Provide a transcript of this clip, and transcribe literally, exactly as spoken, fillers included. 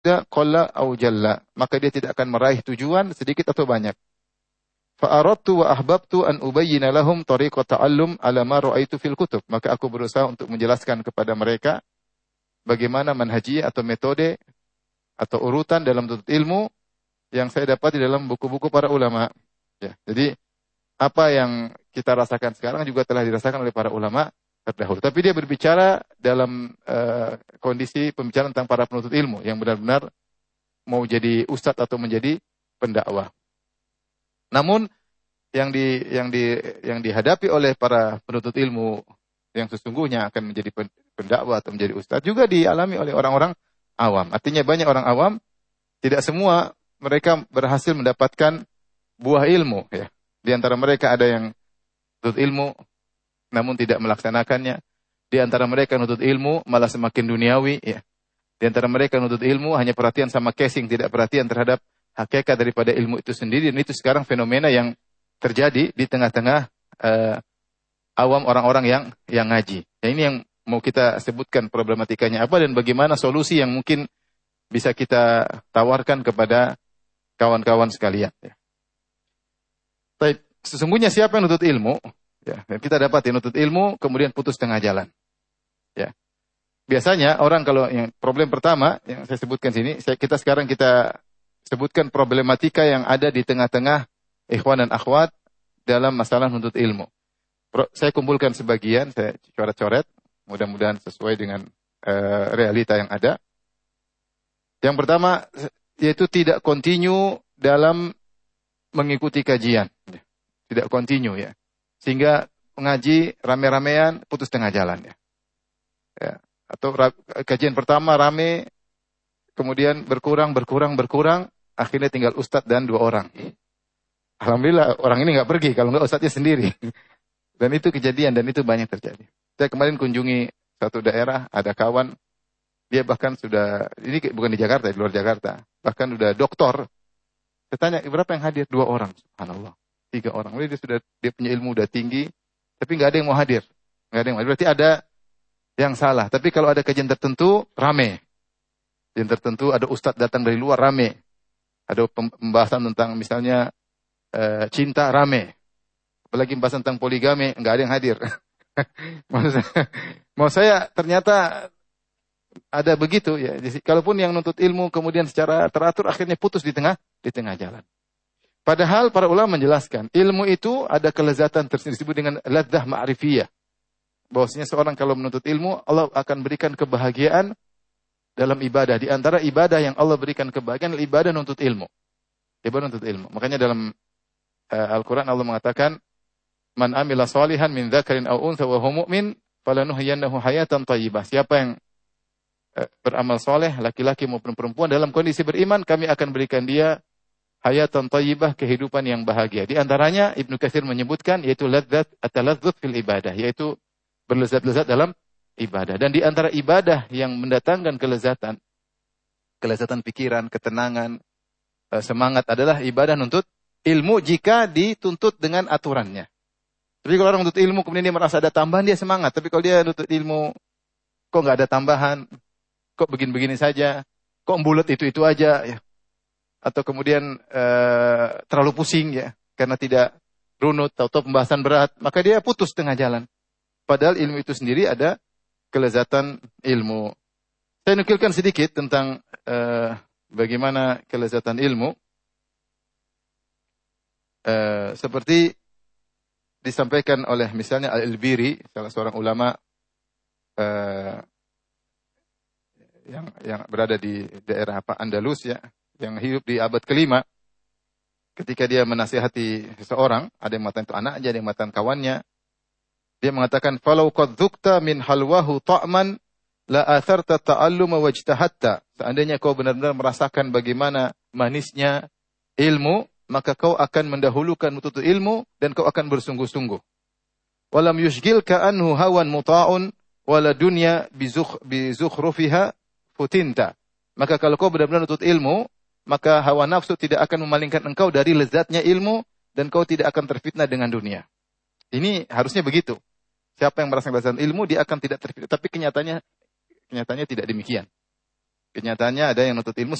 qalla au jalla, maka dia tidak akan meraih tujuan sedikit atau banyak. Fa aradtu wa ahbabtu an ubayyina lahum tariqat ta'allum ala ma ra'aitu fil kutub, maka aku berusaha untuk menjelaskan kepada mereka bagaimana manhajiyah atau metode atau urutan dalam tuntut ilmu yang saya dapat di dalam buku-buku para ulama. Ya, jadi apa yang kita rasakan sekarang juga telah dirasakan oleh para ulama terdahulu. Tapi dia berbicara dalam uh, kondisi pembicaraan tentang para penuntut ilmu yang benar-benar mau jadi ustadz atau menjadi pendakwah. Namun yang di yang di yang dihadapi oleh para penuntut ilmu yang sesungguhnya akan menjadi pendakwah atau menjadi ustadz juga dialami oleh orang-orang awam. Artinya banyak orang awam, tidak semua mereka berhasil mendapatkan buah ilmu. Ya. Di antara mereka ada yang menuntut ilmu namun tidak melaksanakannya. Di antara mereka menuntut ilmu malah semakin duniawi. Ya. Di antara mereka menuntut ilmu hanya perhatian sama casing, tidak perhatian terhadap hakikat daripada ilmu itu sendiri. Dan itu sekarang fenomena yang terjadi di tengah-tengah uh, awam orang-orang yang yang ngaji. Nah, ini yang mau kita sebutkan problematikanya apa dan bagaimana solusi yang mungkin bisa kita tawarkan kepada kawan-kawan sekalian. Ya. Baik, sesungguhnya siapa yang menuntut ilmu? Ya, kita dapat yang menuntut ilmu kemudian putus tengah jalan. Ya. Biasanya orang kalau yang problem pertama yang saya sebutkan sini, saya, kita sekarang kita sebutkan problematika yang ada di tengah-tengah ikhwan dan akhwat dalam masalah menuntut ilmu. Pro, saya kumpulkan sebagian, saya coret-coret, mudah-mudahan sesuai dengan uh, realita yang ada. Yang pertama yaitu tidak kontinu dalam mengikuti kajian. Tidak kontinu ya. Sehingga mengaji rame-ramean putus tengah jalan ya. Ya. Atau kajian pertama rame, kemudian berkurang, berkurang, berkurang, akhirnya tinggal ustadz dan dua orang. Alhamdulillah orang ini nggak pergi, kalau nggak ustadznya sendiri. Dan itu kejadian dan itu banyak terjadi. Saya kemarin kunjungi satu daerah, ada kawan, dia bahkan sudah, ini bukan di Jakarta, di luar Jakarta, bahkan sudah doktor. Saya tanya, berapa yang hadir? Dua orang, subhanallah. Tiga orang. Dia sudah, dia punya ilmu udah tinggi, tapi nggak ada yang mau hadir. Nggak ada yang mau hadir. Berarti ada yang salah. Tapi kalau ada kajian tertentu, rame. Kajian tertentu, ada ustadz datang dari luar, rame. Ada pembahasan tentang misalnya e, cinta, rame. Apalagi pembahasan tentang poligami, nggak ada yang hadir. Mau saya, mau saya ternyata ada begitu ya. Jadi, kalaupun yang nuntut ilmu kemudian secara teratur akhirnya putus di tengah di tengah jalan. Padahal para ulama menjelaskan ilmu itu ada kelezatan tersendiri disebut dengan ladzah ma'rifiyah. Bahwasanya seorang kalau menuntut ilmu Allah akan berikan kebahagiaan dalam ibadah. Di antara ibadah yang Allah berikan kebahagiaan adalah ibadah nuntut ilmu. Ibadah nuntut ilmu. Makanya dalam uh, Al-Qur'an Allah mengatakan man amila salihan min dzakarin aw untha wa huwa mu'min falanuhyiyannahu hayatan thayyibah. Siapa yang uh, beramal soleh, laki-laki maupun perempuan dalam kondisi beriman, kami akan berikan dia hayatan thayyibah, kehidupan yang bahagia. Di antaranya Ibnu Katsir menyebutkan yaitu ladzat at-taladzzuz fil ibadah, yaitu berlezat-lezat dalam ibadah. Dan di antara ibadah yang mendatangkan kelezatan, kelezatan pikiran, ketenangan, uh, semangat adalah ibadah nuntut ilmu jika dituntut dengan aturannya. Tapi kalau orang nuntut ilmu kemudian dia merasa ada tambahan, dia semangat. Tapi kalau dia nuntut ilmu, kok nggak ada tambahan, kok begini-begini saja, kok bulat itu-itu aja, ya. Atau kemudian uh, terlalu pusing ya, karena tidak runut atau pembahasan berat, maka dia putus tengah jalan. Padahal ilmu itu sendiri ada kelezatan ilmu. Saya nukilkan sedikit tentang uh, bagaimana kelezatan ilmu. Uh, seperti disampaikan oleh misalnya Al-Albiri, salah seorang ulama uh, yang yang berada di daerah apa Andalus ya, yang hidup di abad kelima. Ketika dia menasihati seseorang, ada yang mengatakan itu anaknya, ada yang mengatakan kawannya. Dia mengatakan, "Falau qad dzukta min halwahu ta'man la atharta ta'alluma wajtahatta." Seandainya kau benar-benar merasakan bagaimana manisnya ilmu, maka kau akan mendahulukan menuntut ilmu dan kau akan bersungguh-sungguh. Walam yushghilka anhu hawan muta'un wala dunya bizukh bizukhrufiha futinta. Maka kalau kau benar-benar menuntut ilmu, maka hawa nafsu tidak akan memalingkan engkau dari lezatnya ilmu dan kau tidak akan terfitnah dengan dunia. Ini harusnya begitu. Siapa yang merasakan kelezatan ilmu, dia akan tidak terfitnah. Tapi kenyataannya, kenyataannya tidak demikian. Kenyataannya ada yang nuntut ilmu